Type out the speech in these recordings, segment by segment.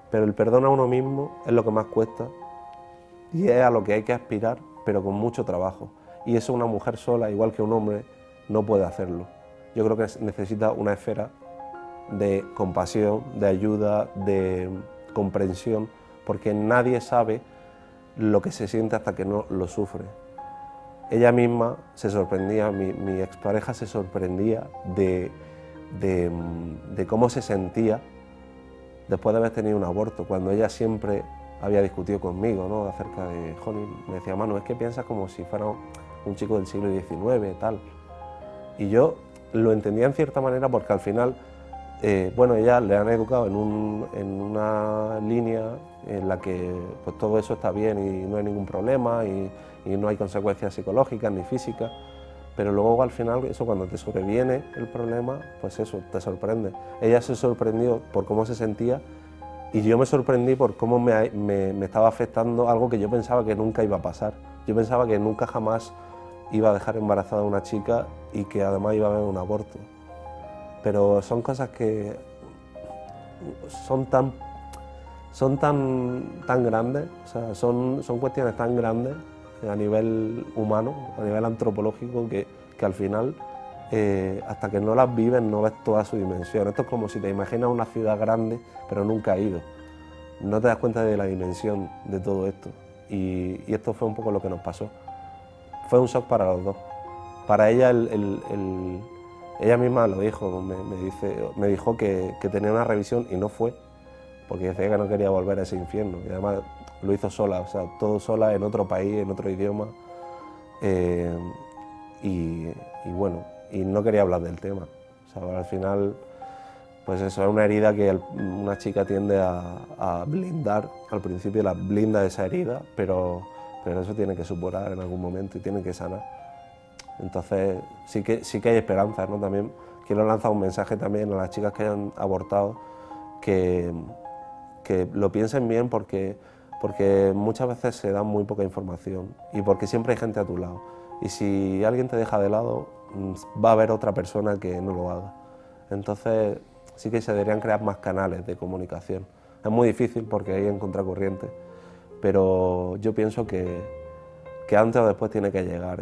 pero el perdón a uno mismo es lo que más cuesta y es a lo que hay que aspirar, pero con mucho trabajo. Y eso una mujer sola, igual que un hombre, no puede hacerlo. Yo creo que necesita una esfera de compasión, de ayuda, de comprensión, porque nadie sabe lo que se siente hasta que no lo sufre. Ella misma se sorprendía, mi expareja se sorprendía de cómo se sentía después de haber tenido un aborto, cuando ella siempre había discutido conmigo, ¿no?, acerca de, jolín, me decía, Manu, es que piensas como si fuera un chico del siglo XIX, tal. Y yo lo entendía en cierta manera porque al final, bueno, ella le han educado en una línea en la que pues, todo eso está bien y no hay ningún problema y no hay consecuencias psicológicas ni físicas, pero luego al final eso cuando te sobreviene el problema, pues eso, te sorprende. Ella se sorprendió por cómo se sentía y yo me sorprendí por cómo me estaba afectando algo que yo pensaba que nunca iba a pasar. Yo pensaba que nunca jamás iba a dejar embarazada a una chica y que además iba a haber un aborto. Pero son cosas que son tan grandes, o sea, son cuestiones tan grandes a nivel humano, a nivel antropológico, que al final, hasta que no las vives, no ves toda su dimensión. Esto es como si te imaginas una ciudad grande, pero nunca has ido. No te das cuenta de la dimensión de todo esto. Y esto fue un poco lo que nos pasó. Fue un shock para los dos. Para ella, ella misma lo dijo, me dijo que tenía una revisión y no fue, porque decía que no quería volver a ese infierno. Y además lo hizo sola, o sea, todo sola en otro país, en otro idioma. Y bueno, y no quería hablar del tema. O sea, al final, pues eso, es una herida que una chica tiende a blindar. Al principio la blinda esa herida, pero eso tiene que superar en algún momento y tiene que sanar. Entonces sí que hay esperanza, ¿no? También quiero lanzar un mensaje también a las chicas que hayan abortado, que lo piensen bien porque muchas veces se da muy poca información y porque siempre hay gente a tu lado. Y si alguien te deja de lado, va a haber otra persona que no lo haga. Entonces sí que se deberían crear más canales de comunicación. Es muy difícil porque hay en contracorriente, pero yo pienso que antes o después tiene que llegar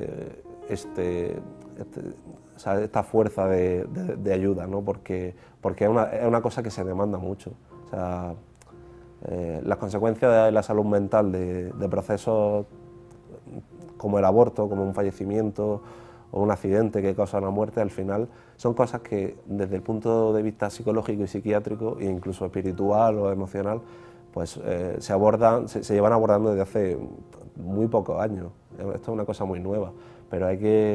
o sea, esta fuerza de ayuda, ¿no? Porque es una cosa que se demanda mucho. O sea, las consecuencias de la salud mental de procesos como el aborto, como un fallecimiento o un accidente que causa una muerte, al final son cosas que desde el punto de vista psicológico y psiquiátrico, e incluso espiritual o emocional, pues se llevan abordando desde hace muy pocos años. Esto es una cosa muy nueva, pero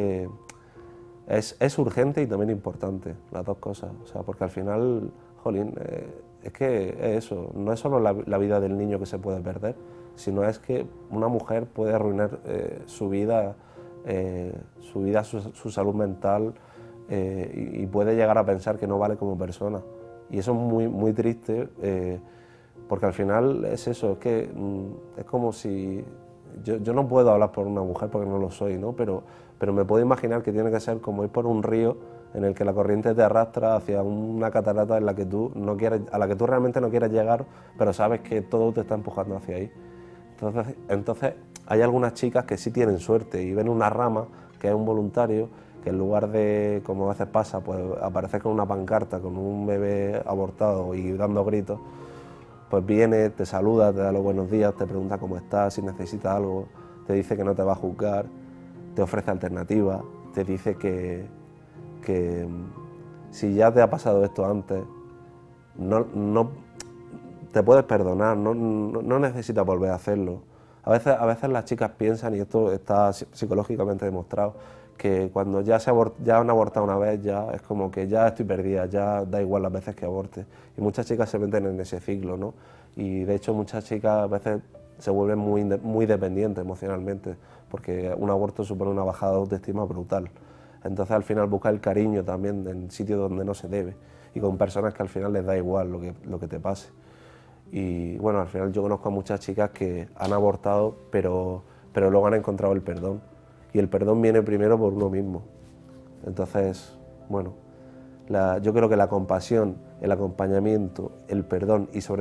es urgente y también importante, las dos cosas, o sea, porque al final, jolín, es que es eso, no es solo la vida del niño que se puede perder, sino es que una mujer puede arruinar su vida, su salud mental, y puede llegar a pensar que no vale como persona. Y eso es muy, muy triste, porque al final es eso, es que es como si... Yo no puedo hablar por una mujer porque no lo soy, ¿no? Pero me puedo imaginar que tiene que ser como ir por un río en el que la corriente te arrastra hacia una catarata en la que tú no quieres, a la que tú realmente no quieres llegar, pero sabes que todo te está empujando hacia ahí. Entonces hay algunas chicas que sí tienen suerte y ven una rama, que es un voluntario, que en lugar de, como a veces pasa, pues aparecer con una pancarta, con un bebé abortado y dando gritos, pues viene, te saluda, te da los buenos días, te pregunta cómo estás, si necesitas algo, te dice que no te va a juzgar, te ofrece alternativas, te dice que si ya te ha pasado esto antes, no te puedes perdonar, no necesitas volver a hacerlo. A veces las chicas piensan, y esto está psicológicamente demostrado, que cuando ya han abortado una vez, ya es como que ya estoy perdida, ya da igual las veces que aborte. Y muchas chicas se meten en ese ciclo, ¿no? Y de hecho muchas chicas a veces se vuelven muy dependientes emocionalmente, porque un aborto supone una bajada de autoestima brutal. Entonces al final busca el cariño también en sitios donde no se debe y con personas que al final les da igual lo que te pase. Y bueno, al final yo conozco a muchas chicas que han abortado, pero luego han encontrado el perdón. Y el perdón viene primero por uno mismo. Entonces, bueno, yo creo que la compasión, el acompañamiento, el perdón y sobre